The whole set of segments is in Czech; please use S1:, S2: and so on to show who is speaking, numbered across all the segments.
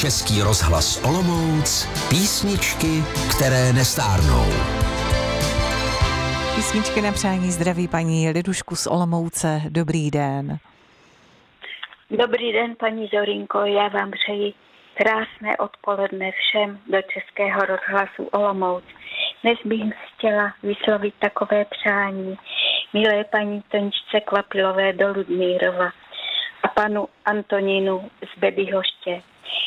S1: Český rozhlas Olomouc, písničky, které nestárnou.
S2: Písničky na přání zdraví paní Lidušku z Olomouce. Dobrý den.
S3: Dobrý den, paní Zorinko. Já vám přeji krásné odpoledne všem do Českého rozhlasu Olomouc. Dnes bych chtěla vyslovit takové přání milé paní Toničce Kvapilové do Ludmírova a panu Antonínu z Bedyhoště.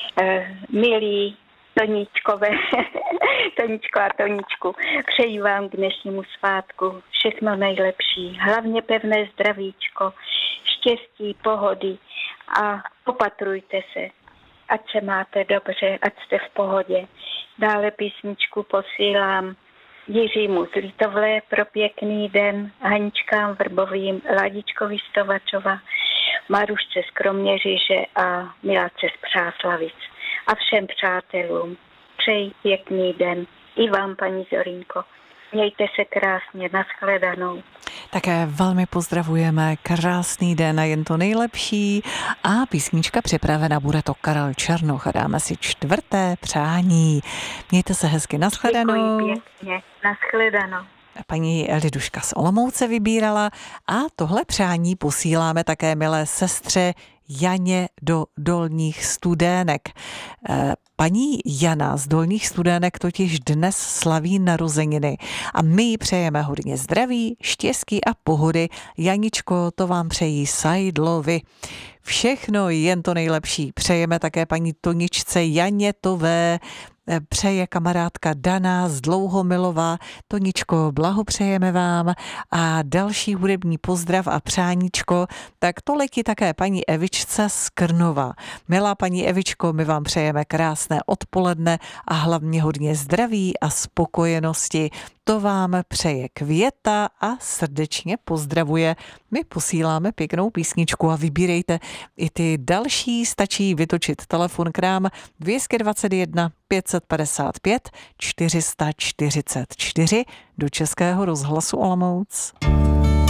S3: Milí Toníčkové, Toničko a Toničku, přeji vám k dnešnímu svátku všechno nejlepší, hlavně pevné zdravíčko, štěstí, pohody a opatrujte se, ať se máte dobře, ať jste v pohodě. Dále písničku posílám Jiřímu z Litovle pro pěkný den, Haničkám Vrbovým, Ladičkovi z Tovačova, Marušce z Kroměříže a Milace z Přáslavic. A všem přátelům přeji pěkný den. I vám, paní Zorinko. Mějte se krásně, nashledanou.
S2: Také velmi pozdravujeme, krásný den a jen to nejlepší. A písnička připravena, bude to Karel Černoch a dáme si čtvrté přání. Mějte se hezky, nashledanou.
S3: Děkuji pěkně, nashledanou.
S2: Paní Liduška z Olomouce vybírala a tohle přání posíláme také milé sestře Janě do Dolních Studének. Paní Jana z Dolních Studének totiž dnes slaví narozeniny a my jí přejeme hodně zdraví, štěstí a pohody. Janičko, to vám přejí Sajdlovi. Všechno jen to nejlepší. Přejeme také paní Toničce Janětové, přeje kamarádka Dana z Dlouhomilová. Toničko, blahopřejeme vám a další hudební pozdrav a přáníčko, tak to letí také paní Evičce z Krnova. Milá paní Evičko, my vám přejeme krásné odpoledne a hlavně hodně zdraví a spokojenosti. To vám přeje Květa a srdečně pozdravuje. My posíláme pěknou písničku a vybírejte i ty další. Stačí vytočit telefon k nám 221 555 444 do Českého rozhlasu Olomouc.